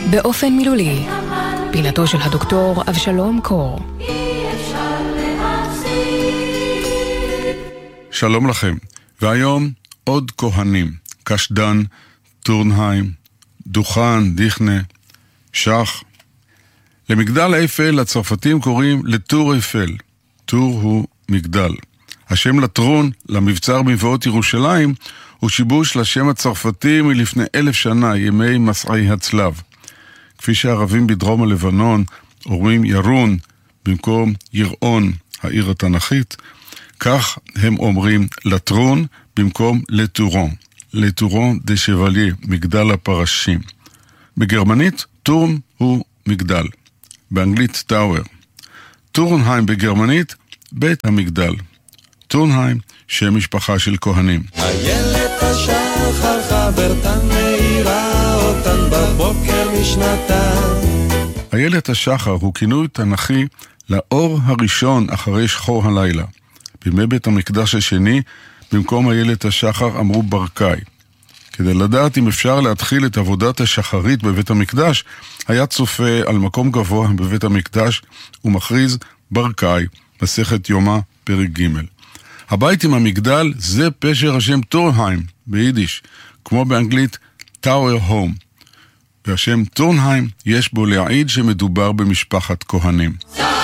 באופן מילולי, פינתו של הדוקטור אבשלום קור. שלום לכם. והיום עוד כהנים, קשדן, טורנהיים, דוכן, דיכנה, שח. למגדל איפל הצרפתים קוראים לטור איפל. טור הוא מגדל. השם לטרון, למבצר מבואות ירושלים, הוא שיבוש לשם הצרפתי מלפני 1000 שנה, ימי מסעי הצלב. כפי שהערבים בדרום הלבנון אומרים ירון במקום ירעון, העיר התנ"כית, כך הם אומרים לטרון במקום לטורון. לטורון דה שבליה, מגדל הפרשים. בגרמנית טורן הוא מגדל. באנגלית טאוור. טורנהיים בגרמנית בית המגדל. טורנהיים שם משפחה של כהנים. איילת השחר חברתן מאירה אותן בבוקר משנתן. איילת השחר הוא כינוי תנכי לאור הראשון אחרי שחור הלילה. בימי בית המקדש השני, במקום איילת השחר אמרו ברקאי. כדי לדעת אם אפשר להתחיל את עבודת השחרית בבית המקדש, היה צופה על מקום גבוה בבית המקדש ומכריז ברקאי, מסכת יומא פרק ג'. הבית עם המגדל זה פשר השם טורנהיים ביידיש, כמו באנגלית טאוור הום. והשם טורנהיים יש בו להעיד שמדובר במשפחת כהנים.